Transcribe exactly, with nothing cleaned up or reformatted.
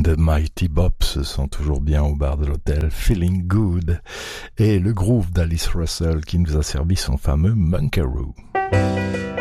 The Mighty Bops sont toujours bien au bar de l'hôtel, Feeling Good, et le groove d'Alice Russell qui nous a servi son fameux Monkaroo.